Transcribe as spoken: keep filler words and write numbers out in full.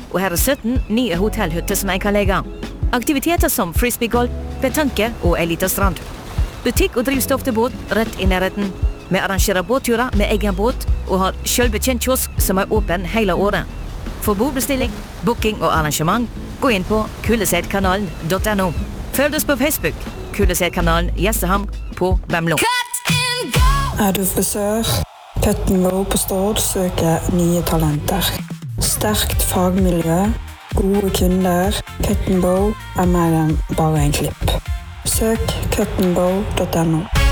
og her er sytten nye hotellhytter som jeg kan legge. Aktiviteter som frisbeegolf, petanque og en liten strand. Butikk og drivstoff til båt rett i nærheten. Vi arrangerer båtturer med egen båt og har selvbetjent kiosk som er åpen hele året. For bordbestilling, booking og arrangement, gå inn på kulleseidkanalen punktum no. Følg oss på Facebook, Kulleseidkanalen Gjestehamn på Bemlo. Er du frisør? Cut and Go på Stord søker nye talenter. Sterkt fagmiljø, gode kunder. Cut and Go er mer enn bare en klipp. Søk cut and go punktum no.